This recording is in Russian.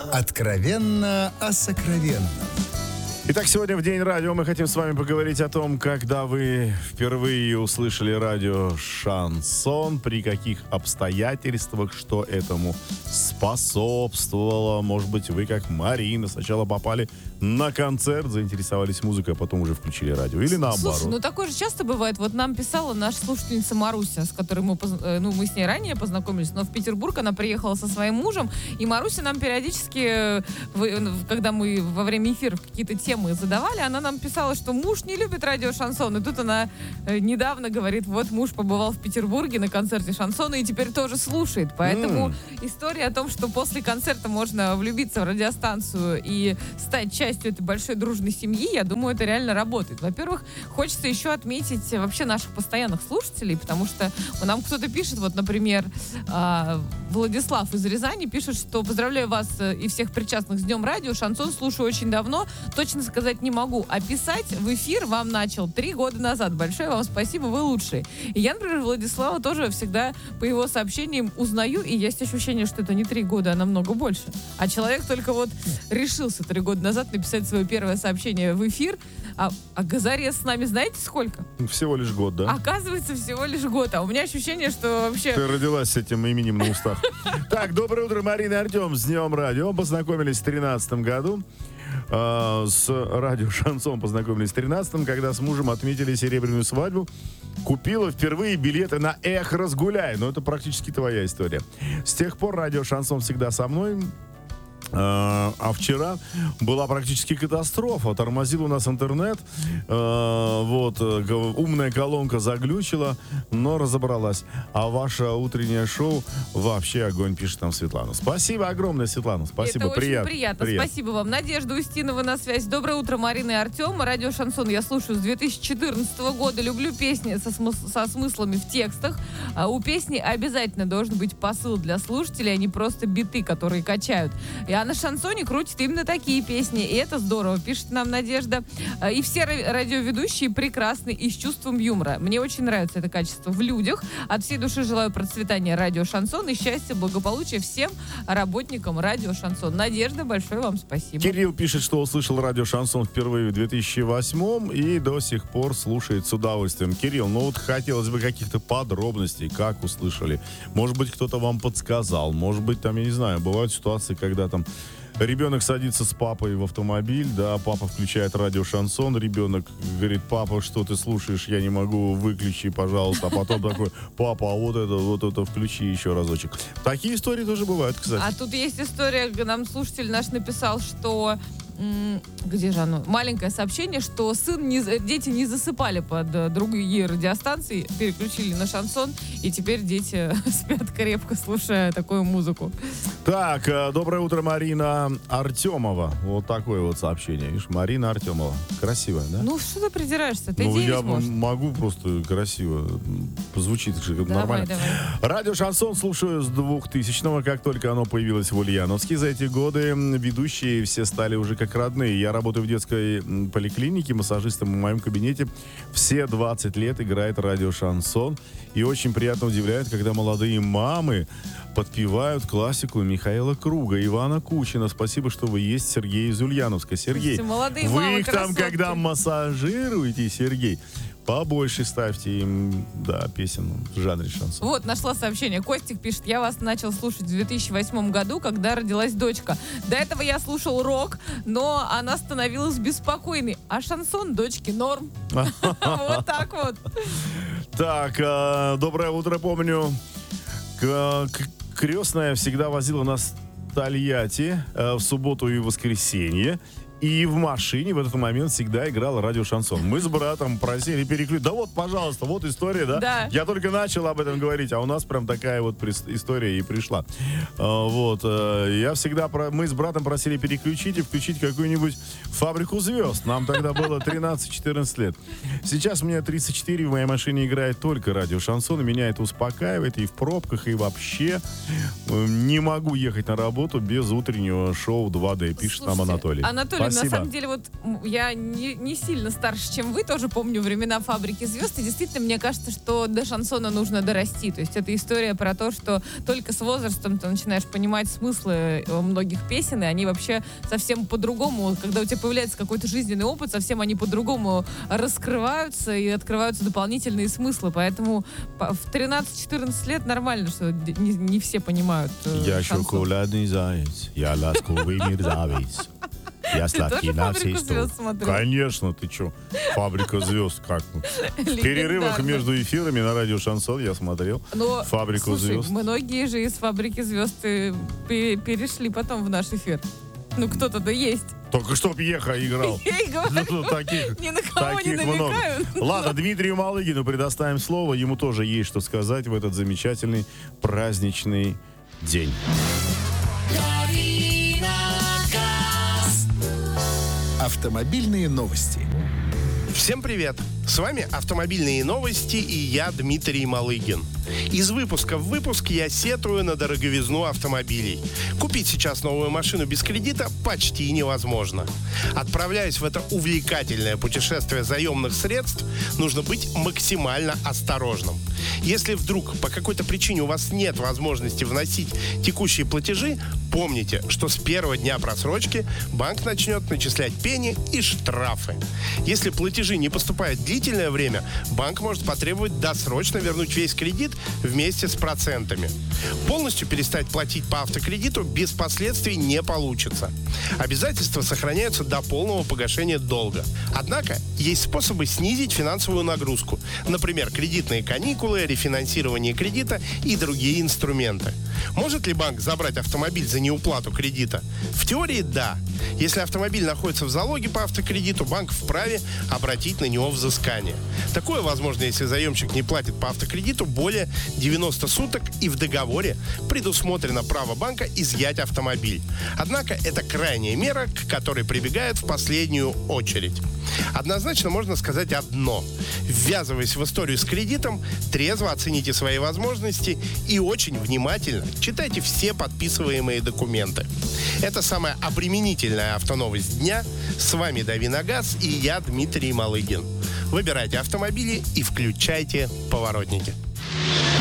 Откровенно о сокровенном. Итак, сегодня в День радио мы хотим с вами поговорить о том, когда вы впервые услышали радио «Шансон», при каких обстоятельствах, что этому способствовало. Может быть, вы, как Марина, сначала попали на концерт, заинтересовались музыкой, а потом уже включили радио. Или наоборот. Слушай, ну такое же часто бывает. Вот нам писала наша слушательница Маруся, с которой мы с ней ранее познакомились, но в Петербург она приехала со своим мужем, и Маруся нам периодически, когда мы во время эфиров какие-то темы задавали, она нам писала, что муж не любит радио «Шансон». И тут она недавно говорит, вот муж побывал в Петербурге на концерте «Шансона» и теперь тоже слушает. Поэтому история о том, что после концерта можно влюбиться в радиостанцию и стать частью этой большой дружной семьи, я думаю, это реально работает. Во-первых, хочется еще отметить вообще наших постоянных слушателей, потому что нам кто-то пишет, вот, например, Владислав из Рязани пишет, что поздравляю вас и всех причастных с Днем радио. «Шансон» слушаю очень давно. Точно сказать не могу. А писать в эфир вам начал 3 года назад. Большое вам спасибо, вы лучшие. И я, например, Владислава тоже всегда по его сообщениям узнаю, и есть ощущение, что это не 3 года, а намного больше. А человек только вот решился 3 года назад написать свое первое сообщение в эфир. А Газария с нами знаете сколько? Всего лишь год, да? Оказывается, всего лишь год. А у меня ощущение, что вообще... Ты родилась с этим именем на устах. Так, доброе утро, Марина и Артем. С Днем радио. Познакомились в 2013 году. С радио «Шансон» познакомились в 2013-м, когда с мужем отметили серебряную свадьбу. Купила впервые билеты на «Эх, разгуляй». Но это практически твоя история. С тех пор радио «Шансон» всегда со мной. А вчера была практически катастрофа. Тормозил у нас интернет. Умная колонка заглючила, но разобралась. А ваше утреннее шоу вообще огонь, пишет нам Светлана. Спасибо огромное, Светлана. Спасибо, это очень приятно. Спасибо вам. Надежда Устинова на связь. Доброе утро, Марина и Артем. Радио «Шансон» я слушаю с 2014 года. Люблю песни со смыслами в текстах. У песни обязательно должен быть посыл для слушателей, а не просто биты, которые качают. А на «Шансоне» крутит именно такие песни. И это здорово, пишет нам Надежда. И все радиоведущие прекрасны и с чувством юмора. Мне очень нравится это качество в людях. От всей души желаю процветания радио «Шансон» и счастья, благополучия всем работникам радио «Шансон». Надежда, большое вам спасибо. Кирилл пишет, что услышал радио «Шансон» впервые в 2008 и до сих пор слушает с удовольствием. Кирилл, вот хотелось бы каких-то подробностей, как услышали. Может быть, кто-то вам подсказал. Может быть, там, я не знаю, бывают ситуации, когда там ребенок садится с папой в автомобиль, да, папа включает радио «Шансон», ребенок говорит: папа, что ты слушаешь, я не могу, выключи, пожалуйста. А потом такой: папа, а вот это включи еще разочек. Такие истории тоже бывают, кстати. А тут есть история, нам слушатель наш написал, что... Где же оно? Маленькое сообщение, что дети не засыпали под другие радиостанции, переключили на «Шансон, и теперь дети спят крепко, слушая такую музыку. Так, доброе утро, Марина Артемова. Вот такое вот сообщение. Видишь, Марина Артемова. Красивая, да? Ну, что ты придираешься? Ты я может. могу просто красиво. Звучит нормально. Давай. Радио «Шансон» слушаю с 2000-го, как только оно появилось в Ульяновске. За эти годы ведущие все стали уже как родные. Я работаю в детской поликлинике, массажистом в моем кабинете. Все 20 лет играет радио «Шансон». И очень приятно удивляет, когда молодые мамы подпевают классику Михаила Круга, Ивана Кучина. Спасибо, что вы есть, Сергей из Ульяновска. Сергей, молодые вы мамы, их там, красотки. когда массажируете, Сергей, побольше ставьте им, да, песен в жанре шансон. Вот, нашла сообщение. Костик пишет: я вас начал слушать в 2008 году, когда родилась дочка. До этого я слушал рок, но она становилась беспокойной. А шансон дочки норм. Вот так вот. Так, доброе утро, помню. Крестная всегда возила нас в Тольятти в субботу и воскресенье. И в машине в этот момент всегда играл радио «Шансон». Мы с братом просили переключить. Да вот, пожалуйста, вот история, да? Да. Я только начал об этом говорить, а у нас прям такая вот история и пришла. Мы с братом просили переключить и включить какую-нибудь «Фабрику звезд». Нам тогда было 13-14 лет. Сейчас мне 34, в моей машине играет только радио «Шансон», и меня это успокаивает и в пробках, и вообще. Не могу ехать на работу без утреннего шоу 2D, пишет нам Анатолий. Анатолий, Спасибо. На самом деле, вот я не сильно старше, чем вы, тоже помню времена «Фабрики звезд», и действительно, мне кажется, что до шансона нужно дорасти. То есть это история про то, что только с возрастом ты начинаешь понимать смыслы многих песен, и они вообще совсем по-другому, когда у тебя появляется какой-то жизненный опыт, совсем они по-другому раскрываются и открываются дополнительные смыслы. Поэтому в 13-14 лет нормально, что не все понимают Я шансон. шоколадный заяц, я ласковый мерзавец. Я Ты сладкий тоже на «Фабрику все сто. звезд» смотрел? Конечно, ты чё? «Фабрика звезд», как? В перерывах Легендарно. между эфирами на радио «Шансон» я смотрел Но, «Фабрику слушай, звезд». многие же из «Фабрики звезд» перешли потом в наш эфир. Ну, кто-то да есть. Только чтоб Еха играл. Я и говорю, Ну, таких ни на кого не таких много. намекаю. Ладно, Дмитрию Малыгину предоставим слово. Ему тоже есть что сказать в этот замечательный праздничный день. Автомобильные новости. Всем привет! С вами «Автомобильные новости» и я, Дмитрий Малыгин. Из выпуска в выпуск я сетую на дороговизну автомобилей. Купить сейчас новую машину без кредита почти невозможно. Отправляясь в это увлекательное путешествие заемных средств, нужно быть максимально осторожным. Если вдруг по какой-то причине у вас нет возможности вносить текущие платежи, помните, что с первого дня просрочки банк начнет начислять пени и штрафы. Если платежи не поступают длительное время, банк может потребовать досрочно вернуть весь кредит вместе с процентами. Полностью перестать платить по автокредиту без последствий не получится. Обязательства сохраняются до полного погашения долга. Однако есть способы снизить финансовую нагрузку. Например, кредитные каникулы, рефинансирование кредита и другие инструменты. Может ли банк забрать автомобиль за неуплату кредита? В теории да. Если автомобиль находится в залоге по автокредиту, банк вправе обратить на него взыскание. Такое возможно, если заемщик не платит по автокредиту более 90 суток и в договоре предусмотрено право банка изъять автомобиль. Однако это крайняя мера, к которой прибегают в последнюю очередь. Однозначно можно сказать одно. Ввязываясь в историю с кредитом, трезво оцените свои возможности и очень внимательно читайте все подписываемые документы. Это самая обременительная автоновость дня. С вами Дави на газ и я, Дмитрий Малыгин. Выбирайте автомобили и включайте поворотники.